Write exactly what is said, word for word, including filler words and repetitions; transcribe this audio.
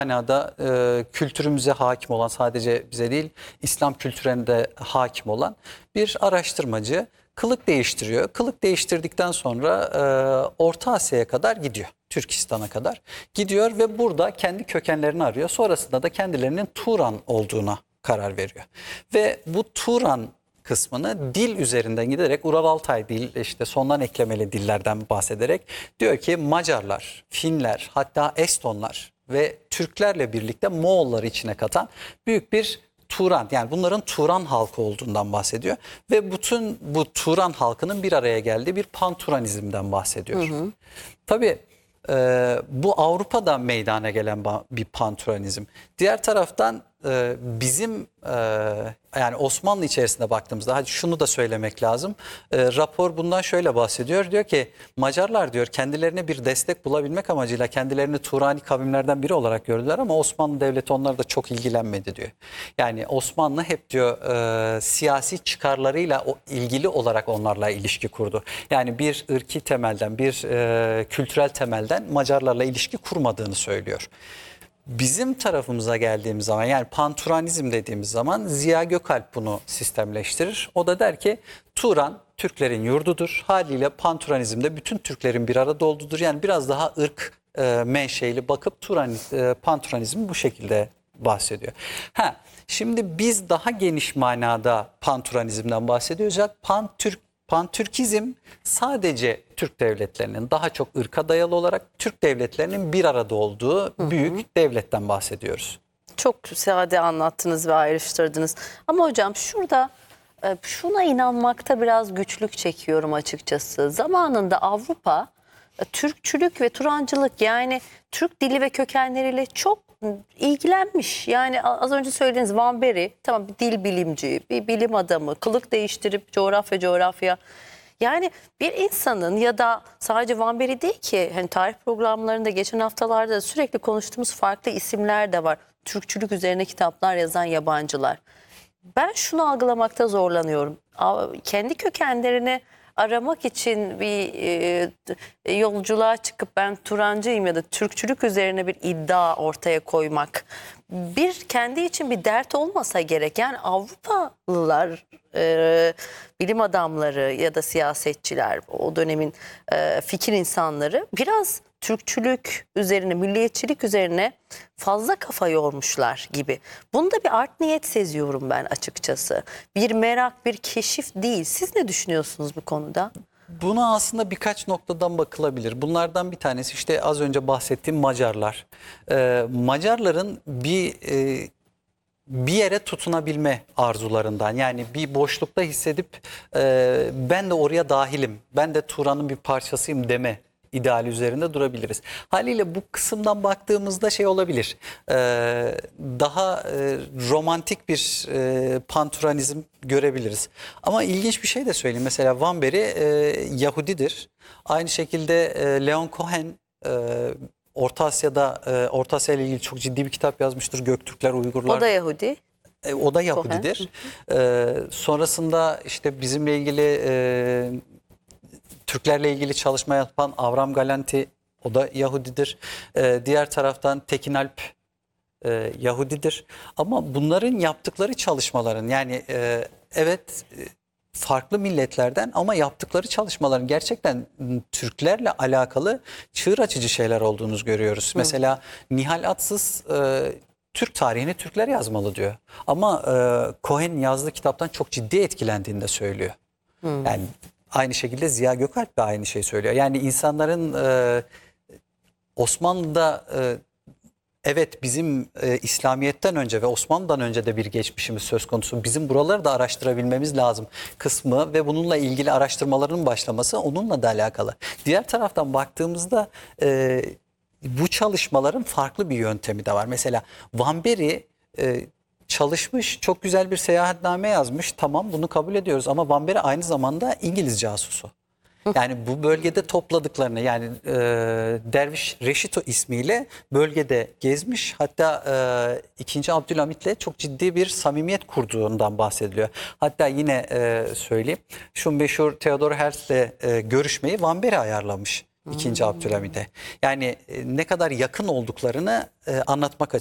manada e, kültürümüze hakim olan, sadece bize değil İslam kültürüne de hakim olan bir araştırmacı kılık değiştiriyor. Kılık değiştirdikten sonra e, Orta Asya'ya kadar gidiyor. Türkistan'a kadar gidiyor ve burada kendi kökenlerini arıyor. Sonrasında da kendilerinin Turan olduğuna karar veriyor. Ve bu Turan kısmını dil üzerinden giderek Ural-Altay dil, işte sondan eklemeli dillerden bahsederek diyor ki Macarlar, Finler, hatta Estonlar ve Türklerle birlikte Moğolları içine katan büyük bir Turan, yani bunların Turan halkı olduğundan bahsediyor ve bütün bu Turan halkının bir araya geldiği bir panturanizmden bahsediyor. Hı hı. Tabii e, bu Avrupa'da meydana gelen bir panturanizm. Diğer taraftan e, bizim e, yani Osmanlı içerisinde baktığımızda, hadi şunu da söylemek lazım. E, rapor bundan şöyle bahsediyor. Diyor ki Macarlar diyor kendilerine bir destek bulabilmek amacıyla kendilerini Turani kavimlerden biri olarak gördüler ama Osmanlı Devleti onlara da çok ilgilenmedi diyor. Yani Osmanlı hep diyor e, siyasi çıkarlarıyla o, ilgili olarak onlarla ilişki kurdu. Yani bir ırki temelden, bir e, kültürel temelden Macarlarla ilişki kurmadığını söylüyor. Bizim tarafımıza geldiğimiz zaman, yani panturanizm dediğimiz zaman Ziya Gökalp bunu sistemleştirir. O da der ki Turan Türklerin yurdudur. Haliyle panturanizmde bütün Türklerin bir arada olduğudur. Yani biraz daha ırk e, menşeili bakıp Turan, e, panturanizmi bu şekilde bahsediyor. Ha, şimdi biz daha geniş manada panturanizmden bahsediyoruz. Pan-Türk Pantürkizm sadece Türk devletlerinin, daha çok ırka dayalı olarak Türk devletlerinin bir arada olduğu büyük hı hı. devletten bahsediyoruz. Çok sade anlattınız ve ayrıştırdınız. Ama hocam şurada şuna inanmakta biraz güçlük çekiyorum açıkçası. Zamanında Avrupa Türkçülük ve Turancılık, yani Türk dili ve kökenleriyle çok ilgilenmiş. Yani az önce söylediğiniz Van Berry, tamam, bir dil bilimci, bir bilim adamı, kılık değiştirip coğrafya coğrafya. Yani bir insanın, ya da sadece Van Berry değil ki, hani tarih programlarında geçen haftalarda da sürekli konuştuğumuz farklı isimler de var. Türkçülük üzerine kitaplar yazan yabancılar. Ben şunu algılamakta zorlanıyorum. Kendi kökenlerini aramak için bir e, yolculuğa çıkıp ben Turancıyım ya da Türkçülük üzerine bir iddia ortaya koymak bir kendi için bir dert olmasa gerek. Yani Avrupalılar, e, bilim adamları ya da siyasetçiler, o dönemin e, fikir insanları biraz Türkçülük üzerine, milliyetçilik üzerine fazla kafa yormuşlar gibi. Bunda bir art niyet seziyorum ben açıkçası. Bir merak, bir keşif değil. Siz ne düşünüyorsunuz bu konuda? Buna aslında birkaç noktadan bakılabilir. Bunlardan bir tanesi işte az önce bahsettiğim Macarlar. Ee, Macarların bir e, bir yere tutunabilme arzularından, yani bir boşlukta hissedip e, ben de oraya dahilim, ben de Turan'ın bir parçasıyım deme ideali üzerinde durabiliriz. Haliyle bu kısımdan baktığımızda şey olabilir, e, daha e, romantik bir e, panturanizm görebiliriz. Ama ilginç bir şey de söyleyeyim. Mesela Van Berry e, Yahudidir. Aynı şekilde e, Leon Cohen e, Orta Asya'da, e, Orta Asya ile ilgili çok ciddi bir kitap yazmıştır. Göktürkler, Uygurlar. O da Yahudi. E, o da Yahudidir. E, sonrasında işte bizimle ilgili e, Türklerle ilgili çalışma yapan Avram Galanti, o da Yahudidir. Ee, diğer taraftan Tekin Alp e, Yahudidir. Ama bunların yaptıkları çalışmaların, yani e, evet e, farklı milletlerden ama yaptıkları çalışmaların gerçekten Türklerle alakalı çığır açıcı şeyler olduğunu görüyoruz. Hı. Mesela Nihal Atsız e, Türk tarihini Türkler yazmalı diyor. Ama e, Cohen'in yazdığı kitaptan çok ciddi etkilendiğini de söylüyor. Hı. Yani aynı şekilde Ziya Gökalp de aynı şeyi söylüyor. Yani insanların e, Osmanlı'da e, evet bizim e, İslamiyet'ten önce ve Osmanlı'dan önce de bir geçmişimiz söz konusu. Bizim buraları da araştırabilmemiz lazım kısmı ve bununla ilgili araştırmaların başlaması onunla da alakalı. Diğer taraftan baktığımızda e, bu çalışmaların farklı bir yöntemi de var. Mesela Van Berry e, çalışmış, çok güzel bir seyahatname yazmış. Tamam, bunu kabul ediyoruz ama Van Berry aynı zamanda İngiliz casusu. Yani bu bölgede topladıklarını, yani e, Derviş Reşito ismiyle bölgede gezmiş. Hatta e, ikinci. Abdülhamit'le çok ciddi bir samimiyet kurduğundan bahsediliyor. Hatta yine e, söyleyeyim, şu meşhur Theodor Herzl'le e, görüşmeyi Van Berry ayarlamış. ikinci Abdülhamid'e. Yani e, ne kadar yakın olduklarını e, anlatmak